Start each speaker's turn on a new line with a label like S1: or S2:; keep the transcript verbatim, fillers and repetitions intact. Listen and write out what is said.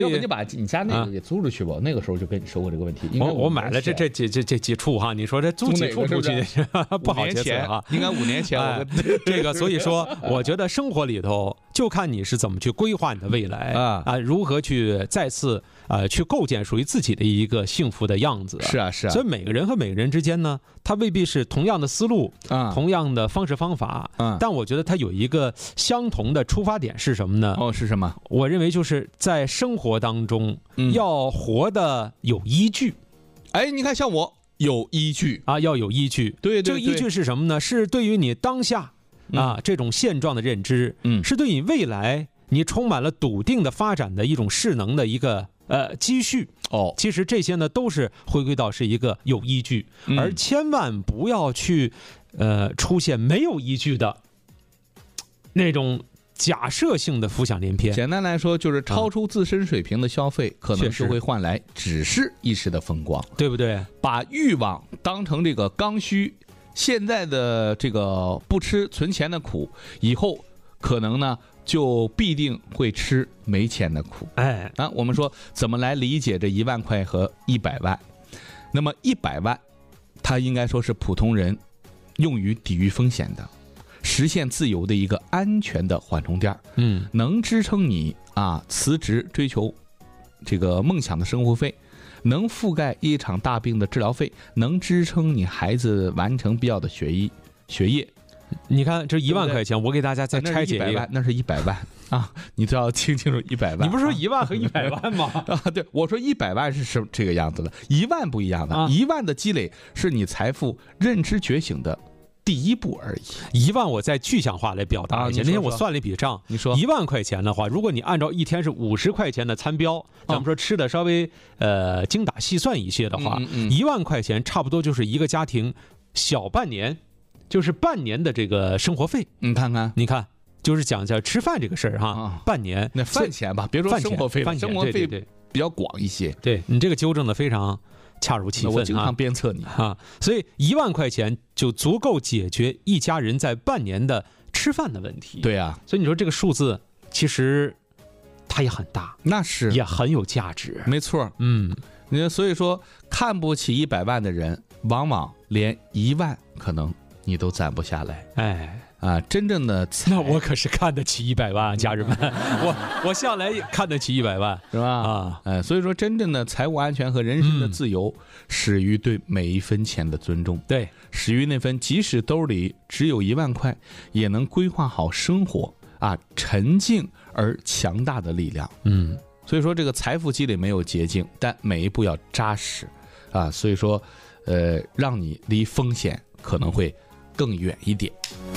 S1: 要不你把你家那个给租出去吧？那个时候就跟你说过这个问题。
S2: 我我买了这这这这这几处哈，你说这租几处出去不好决策啊？
S1: 应该五年前。
S2: 哎、这个所以说，我觉得生活里头就看你是怎么去规划你的未来啊啊，如何去再次呃去构建属于自己的一个幸福的样子。
S1: 是啊是啊。
S2: 所以每个人和每个人之间呢，他未必是同样的思路
S1: 啊，
S2: 同样的方式方法啊，但我觉得他有一个相同的出发点是什么呢？
S1: 哦，是什么？
S2: 我认为就是在生活当中要活得有依据。
S1: 哎，你看，像我有依据
S2: 啊，要有依据。
S1: 对对对，
S2: 这个依据是什么呢？是对于你当下啊、嗯、这种现状的认知，嗯，是对你未来你充满了笃定的发展的一种势能的一个呃积蓄。
S1: 哦，
S2: 其实这些呢都是回归到是一个有依据，嗯、而千万不要去呃出现没有依据的那种假设性的浮想联翩。
S1: 简单来说，就是超出自身水平的消费，嗯、可能就会换来只是一时的风光，
S2: 对不对？
S1: 把欲望当成这个刚需，现在的这个不吃存钱的苦，以后可能呢就必定会吃没钱的苦。
S2: 哎，
S1: 啊，我们说怎么来理解这一万块和一百万？那么一百万，它应该说是普通人用于抵御风险的。实现自由的一个安全的缓冲垫，
S2: 嗯，
S1: 能支撑你啊辞职追求这个梦想的生活费，能覆盖一场大病的治疗费，能支撑你孩子完成必要的学医学业。
S2: 你看这一万块钱，我给大家再拆解一个，
S1: 那是一百万啊！你都要听清楚一百万。
S2: 你不是说一万和一百万吗？
S1: 啊，对，我说一百万是什这个样子的，一万不一样的，啊、一万的积累是你财富认知觉醒的第一步而已。
S2: 一万我再具象化来表达一下。那天我算了一笔账，
S1: 你说
S2: 一万块钱的话，如果你按照一天是五十块钱的餐标，咱们说吃的稍微呃精打细算一些的话，一、嗯嗯、万块钱差不多就是一个家庭小半年，就是半年的这个生活费。
S1: 你看看，
S2: 你看，就是讲一下吃饭这个事儿哈，
S1: 啊、
S2: 半年
S1: 那饭钱吧，别说生活费，生活费比较广一些。
S2: 对你这个纠正的非常恰如其分，
S1: 我经常鞭策你
S2: 哈、啊。所以一万块钱就足够解决一家人在半年的吃饭的问题。
S1: 对啊，
S2: 所以你说这个数字其实它也很大，
S1: 那是
S2: 也很有价值。
S1: 没错，
S2: 嗯，
S1: 你所以说看不起一百万的人，往往连一万可能你都攒不下来。
S2: 哎。
S1: 啊，真正的
S2: 那我可是看得起一百万，家人们，我我向来看得起一百万，
S1: 是吧？
S2: 啊，
S1: 哎，所以说真正的财务安全和人生的自由，嗯、始于对每一分钱的尊重，
S2: 对，
S1: 始于那份即使兜里只有一万块，也能规划好生活啊，沉静而强大的力量。
S2: 嗯，
S1: 所以说这个财富积累没有捷径，但每一步要扎实啊，所以说，呃，让你离风险可能会更远一点。